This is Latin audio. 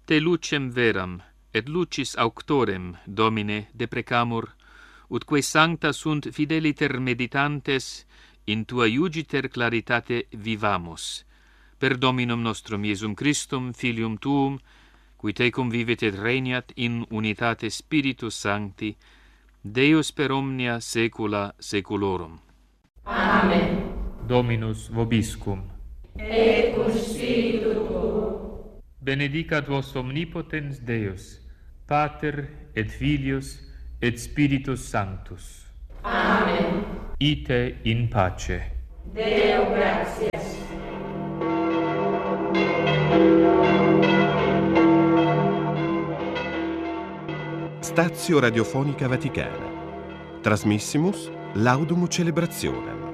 Te lucem veram, et lucis auctorem, Domine, deprecamur, utque sancta sunt fideliter meditantes, in tua iugiter claritate vivamus. Per Dominum nostrum Iesum Christum, Filium Tuum, qui tecum vivit et regnat in unitate Spiritus Sancti, Deus per omnia saecula saeculorum. Amen. Dominus vobiscum. Et cum spiritu tuo. Benedicat vos omnipotens Deus, Pater et Filius et Spiritus Sanctus. Amen. Ite in pace. Deo gratias. Stazio Radiofonica Vaticana. Trasmissimus Laudum Celebrationem.